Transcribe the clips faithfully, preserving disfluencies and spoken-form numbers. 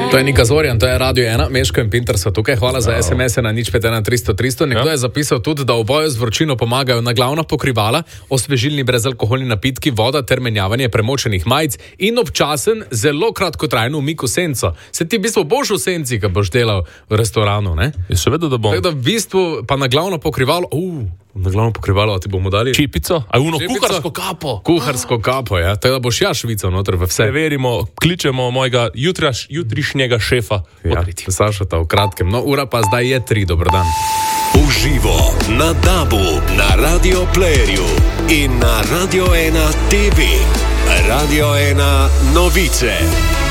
To je Nika Zorjan, to je Radio ena, Meško in Pinter so tukaj. Hvala za es em es na nič pet ena tristo tristo. Nekdo ja. je zapisal tudi, da v boju z vročino pomagajo na glavna pokrivala, osvežilni brezalkoholni napitki, voda ter menjavanje premočenih majic in občasen, zelo kratkotrajen umik v senco. Se ti v bistvu boš v senci, ko boš delal v restoranu, ne? Je še vedno, da bom. Tako da v bistvu pa na glavno pokrivalo, uh, na glavno pokrivalo ti bomo dali čipico, a uno Čipico? kuharsko kapo. Kuharsko kapo, ja. Tako da boš ja švical noter v vse. Preverimo, kličemo mojega jutraš, jutrišnjega šefa. Ja, Sašota v kratkem. No, ura pa zdaj je tri, dober dan. Uživo na Dabu, na Radio Playerju in na Radio ena te ve. Radio ena novice.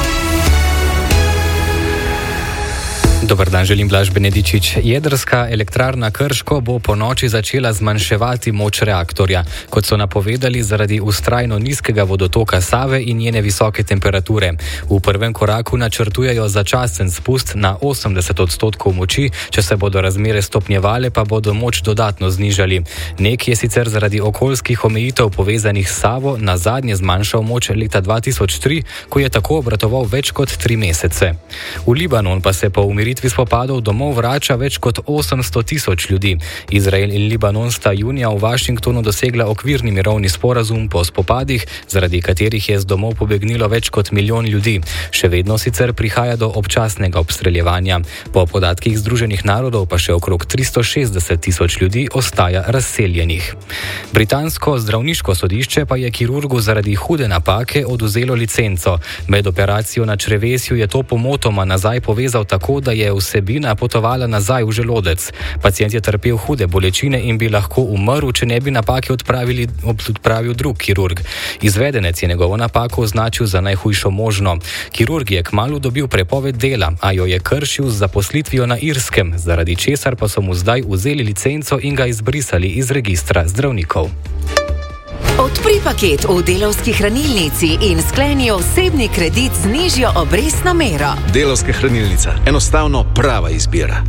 Dobar dan, želim Blaž Benedičič. Jedrska elektrarna Krško bo po noči začela zmanjševati moč reaktorja, kot so napovedali zaradi vztrajno nizkega vodotoka Save in njene visoke temperature. V prvem koraku načrtujejo začasen spust na osemdeset odstotkov moči, če se bodo razmere stopnjevale, pa bodo moč dodatno znižali. Nek je sicer zaradi okoljskih omejitev povezanih s Savo na zadnje zmanjšal moč leta dva tisoč tri, ko je tako obratoval več kot tri mesece. V Libanon pa se po umiritvi spopadov domov vrača več kot osemsto tisoč ljudi. Izrael in Libanon sta junija v Washingtonu dosegla okvirni mirovni sporazum po spopadih, zaradi katerih je z domov pobegnilo več kot milijon ljudi. Še vedno sicer prihaja do občasnega obstreljevanja. Po podatkih Združenih narodov pa še okrog tristo šestdeset tisoč ljudi ostaja razseljenih. Britansko zdravniško sodišče pa je kirurgu zaradi hude napake odvzelo licenco. Med operacijo na črevesju je to pomotoma nazaj povezal tako, da je vsebina potovala nazaj v želodec. Pacient je trpel hude bolečine in bi lahko umrl, če ne bi napake odpravili, odpravil drug kirurg. Izvedenec je njegovo napako označil za najhujšo možno. Kirurg je kmalu dobil prepoved dela, a jo je kršil z zaposlitvijo na Irskem, zaradi česar pa so mu zdaj vzeli licenco in ga izbrisali iz registra zdravnikov. Odpri paket v Delavski hranilnici in skleni osebni kredit z nižjo obrestno mero. Delavska hranilnica. Enostavno prava izbira.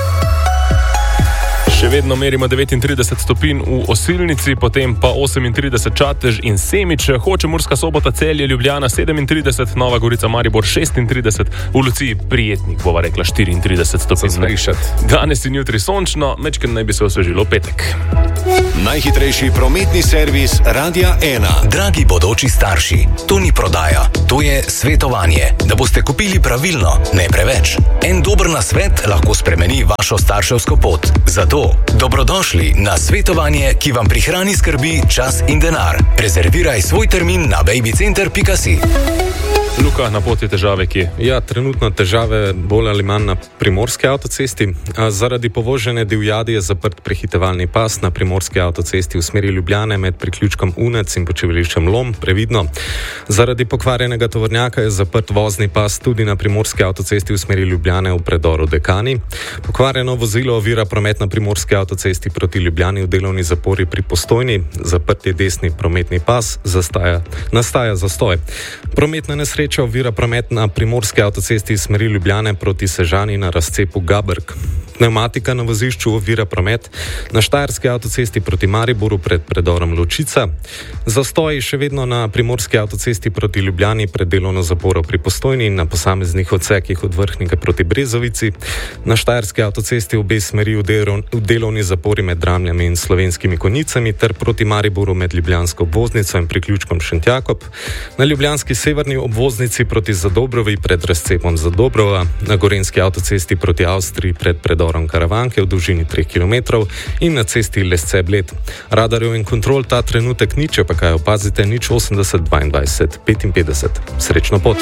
Še vedno merimo devetintrideset stopinj v Osilnici, potem pa osemintrideset Čatež in Semič, Hoče, Murska Sobota, Celje, Ljubljana sedemintrideset, Nova Gorica, Maribor šestintrideset, v Luciji Prijetnik, bova rekla štiriintrideset stopinj. Danes in jutri sončno, mečken naj bi se osvežilo petek. Najhitrejši prometni servis Radia ena. Dragi bodoči starši, to ni prodaja, to je svetovanje, da boste kupili pravilno, ne preveč. En dober nasvet lahko spremeni vašo starševsko pot. Zato dobrodošli na svetovanje, ki vam prihrani skrbi, čas in denar. Rezerviraj svoj termin na babycenter pika si. Luka, na poti težave kje? Ja, trenutno težave bolj ali manj na primorski avtocesti. Zaradi povožene divjadi je zaprt prehitevalni pas na primorski avtocesti v smeri Ljubljane med priključkom Unec in počivališčem Lom, previdno. Zaradi pokvarjenega tovornjaka je zaprt vozni pas tudi na primorski avtocesti v smeri Ljubljane v predoru Dekani. Pokvarjeno vozilo ovira promet na primorski avtocesti proti Ljubljani v delovni zapori pri Postojni. Zaprt je desni prometni pas, zastaja, nastaja zastoj. Prometna nesreča ovira promet na primorski avtocesti iz smeri Ljubljane proti Sežani na razcepu Gabrk. Pneumatika na vozišču ovira promet na štajerski avtocesti proti Mariboru pred predorom Ločica. Zastoji še vedno na primorski avtocesti proti Ljubljani pred delovno zaporo pri Postojni in na posameznih odsekih od Vrhnike proti Brezovici. Na štajerski avtocesti obe smeri v, delov, v delovni zapori med Dramljami in Slovenskimi Konjicami ter proti Mariboru med Ljubljansko obvoznico in priključkom Šentjakob. Na ljubljanski severni obvoznici proti Zadobrovi pred razcepom Zadobrova. Na gorenski avtocesti proti Avstriji pred predorom Karavanke v dolžini treh kilometrov in na cesti Lesce-Bled. Radarjev in kontrol ta trenutek ni, če pa kaj opazite, nič osemdeset dvaindvajset petinpetdeset. Srečno pot!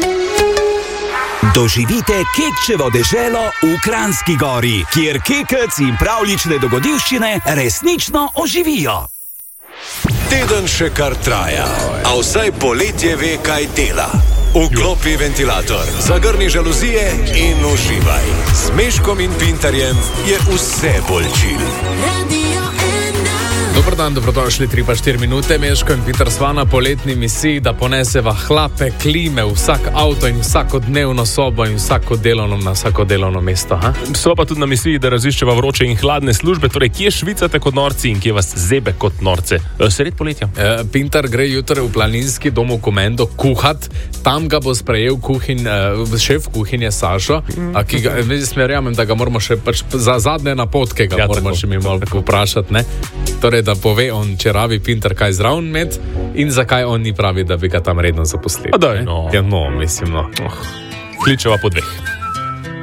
Doživite Kekčevo deželo v Kranjski Gori, kjer kekec in pravljične dogodivščine resnično oživijo. Teden še kar traja, a vsaj poletje ve, kaj dela. Vklopi ventilator, zagrni žaluzije in uživaj. S Meškom in Pintarjem je vse bolj chill. Do Dobar dan, dobrodošli tri pa štiri minute. Meško in Peter sva na poletni misiji, da poneseva hlape, klime, vsak avto in vsakodnevno sobo in vsako delovno na vsako delovno mesto. Ha? So pa tudi na misiji, da raziščeva vroče in hladne službe, torej kje švicate kot norci in kje vas zebe kot norce. Sred poletja. E, Pintar gre jutri v planinski dom v Komendo kuhat, tam ga bo sprejel kuhin, e, šef kuhinje Sašo, a ki ga, verjamem, da ga moramo še pač za zadnje napotke ga ja, moramo tako, še mi malo vprašati, ne? Torej, da pove on, če rabi Pintar kaj zraven med in zakaj on ni pravi, da bi ga tam redno zaposlili. A daj, no. Ja, no, mislim, no. Oh, kličeva po dveh.